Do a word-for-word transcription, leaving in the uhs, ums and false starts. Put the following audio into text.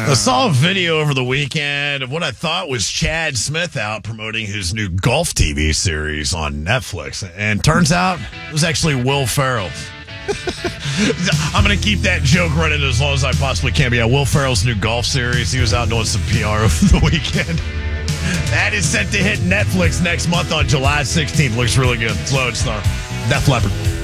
I saw a video over the weekend of what I thought was Chad Smith out promoting his new golf T V series on Netflix. And turns out it was actually Will Ferrell. I'm going to keep that joke running as long as I possibly can. But yeah, Will Ferrell's new golf series. He was out doing some P R over the weekend. That is set to hit Netflix next month on July sixteenth. Looks really good. Slow and Star. Def Leppard.